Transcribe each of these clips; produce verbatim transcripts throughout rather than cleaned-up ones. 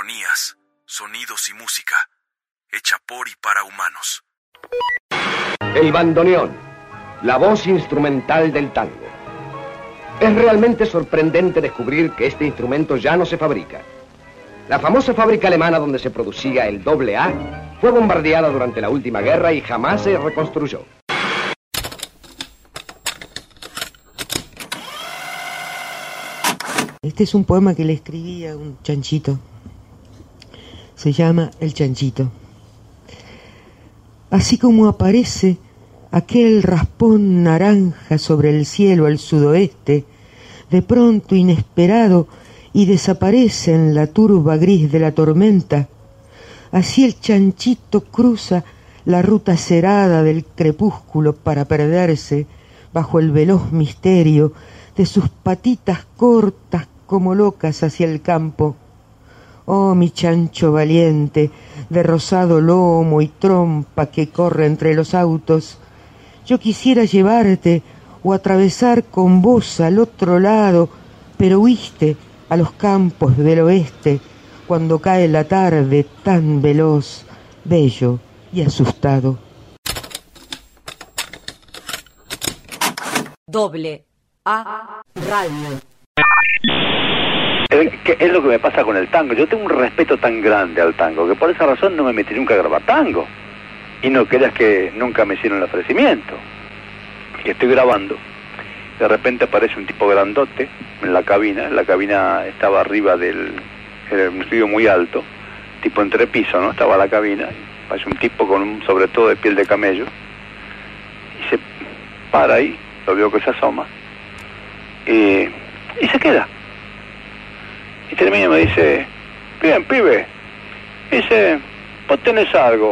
armonías, sonidos y música, hecha por y para humanos. El bandoneón, la voz instrumental del tango. Es realmente sorprendente descubrir que este instrumento ya no se fabrica. La famosa fábrica alemana donde se producía el doble A fue bombardeada durante la última guerra y jamás se reconstruyó. Este es un poema que le escribí a un chanchito. Se llama El Chanchito. Así como aparece aquel raspón naranja sobre el cielo al sudoeste, de pronto inesperado, y desaparece en la turba gris de la tormenta, así el chanchito cruza la ruta cerada del crepúsculo para perderse bajo el veloz misterio de sus patitas cortas como locas hacia el campo. Oh, mi chancho valiente, de rosado lomo y trompa que corre entre los autos, yo quisiera llevarte o atravesar con vos al otro lado, pero huiste a los campos del oeste cuando cae la tarde tan veloz, bello y asustado. Doble A Radio. ¿Qué es lo que me pasa con el tango? Yo tengo un respeto tan grande al tango que por esa razón no me metí nunca a grabar tango. Y no creas que nunca me hicieron el ofrecimiento. Que estoy grabando. De repente aparece un tipo grandote en la cabina. La cabina estaba arriba del... Era un estudio muy alto. Tipo entrepiso, ¿no? Estaba la cabina. Aparece un tipo con un sobre todo de piel de camello. Y se para ahí. Lo veo que se asoma. Y, y se queda. Y termina y me dice, bien, pibe, dice, vos tenés algo.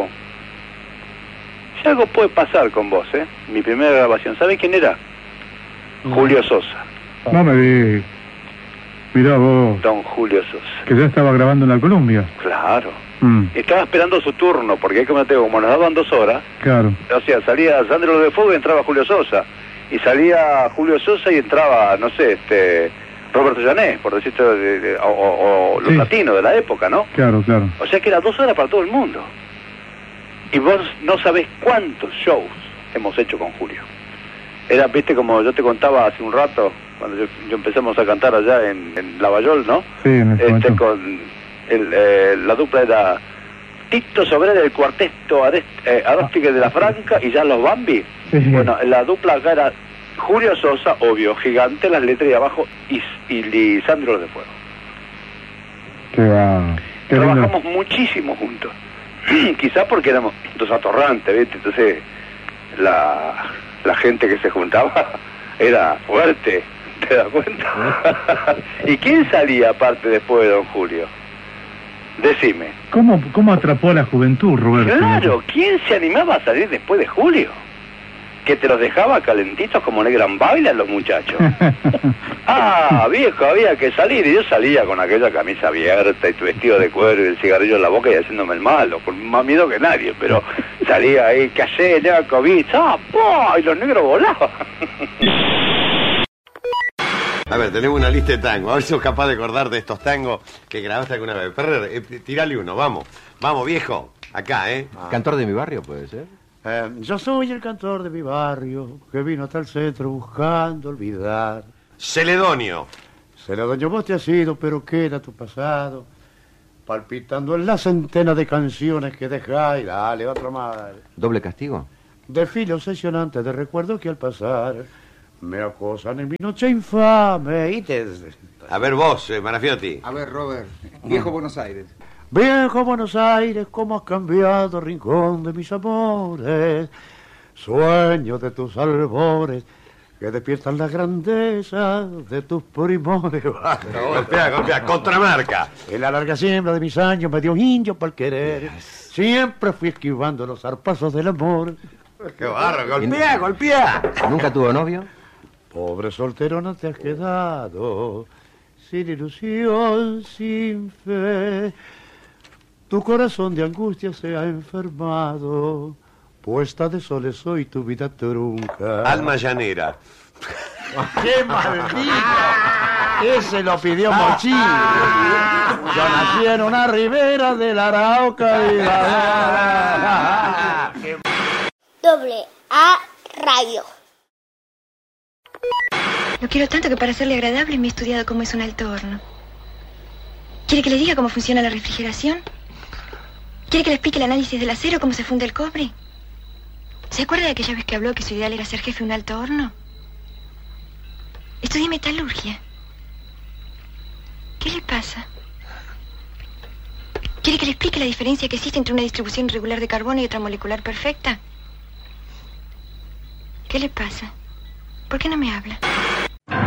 Si algo puede pasar con vos, ¿eh? Mi primera grabación, ¿sabés quién era? No. Julio Sosa. No me di. Mirá vos. Don Julio Sosa. Que ya estaba grabando en la Columbia. Claro. Mm. Estaba esperando su turno, porque como te digo, como nos daban dos horas. Claro. O sea, salía Sandro de Fuego y entraba Julio Sosa. Y salía Julio Sosa y entraba, no sé, este... Roberto Llané, por decirte, de, de, o, o, o los sí. latinos de la época, ¿no? Claro, claro. O sea que era dos horas para todo el mundo. Y vos no sabés cuántos shows hemos hecho con Julio. Era, viste, como yo te contaba hace un rato, cuando yo, yo empezamos a cantar allá en, en Lavallol, ¿no? Sí, en el este, con el, eh, la dupla era Tito Sobrera del cuarteto eh, Aróstique de la Franca y ya los Bambi. Sí, sí. Bueno, la dupla acá era Julio Sosa, obvio, gigante, las letras de abajo, y, y Lisandro de Fuego. Qué va. Qué Trabajamos lindo. muchísimo juntos. Quizás porque éramos dos atorrantes, ¿viste? Entonces, la, la gente que se juntaba era fuerte, ¿te das cuenta? ¿Y quién salía aparte después de don Julio? Decime. ¿Cómo, cómo atrapó a la juventud, Roberto? Claro, ¿quién se animaba a salir después de Julio? Que te los dejaba calentitos como en el gran baile a los muchachos. Ah, viejo, había que salir. Y yo salía con aquella camisa abierta y tu vestido de cuero y el cigarrillo en la boca y haciéndome el malo, con más miedo que nadie. Pero salía ahí, callé, ya COVID, ¡ah, po! Y los negros volaban. A ver, tenemos una lista de tangos. A ver si sos capaz de acordar de estos tangos que grabaste alguna vez. Ferrer, eh, tirale uno, vamos. Vamos, viejo. Acá, ¿eh? Ah. ¿Cantor de mi barrio puede ser? Eh, yo soy el cantor de mi barrio que vino hasta el centro buscando olvidar. Celedonio. Celedonio, vos te has ido, pero queda tu pasado palpitando en la centena de canciones que dejáis. Dale, otra más. ¿Doble castigo? Desfile obsesionante de recuerdos que al pasar me acosan en mi noche infame y te... A ver vos, eh, Marafiotti. A ver, Robert, viejo Buenos Aires. Viejo Buenos Aires, cómo has cambiado, rincón de mis amores. Sueño de tus albores que despiertan la grandeza de tus primores. Golpea, golpea, contramarca. En la larga siembra de mis años me dio un indio para el querer. Siempre fui esquivando los zarpazos del amor. ¡Qué barro! ¡Golpea, golpea! ¿Nunca tuvo novio? Pobre soltero no te has quedado, sin ilusión, sin fe. Tu corazón de angustia se ha enfermado, puesta de soles soy tu vida trunca. Alma llanera. ¡Qué maldita! Ese lo pidió Mochín. Yo nací en una ribera de la Arauca y la... Doble A Radio. Lo quiero tanto que para serle agradable me he estudiado cómo es un alto horno. ¿Quiere que le diga cómo funciona la refrigeración? ¿Quiere que le explique el análisis del acero, cómo se funde el cobre? ¿Se acuerda de aquella vez que habló que su ideal era ser jefe de un alto horno? Estudié metalurgia. ¿Qué le pasa? ¿Quiere que le explique la diferencia que existe entre una distribución irregular de carbono y otra molecular perfecta? ¿Qué le pasa? ¿Por qué no me habla?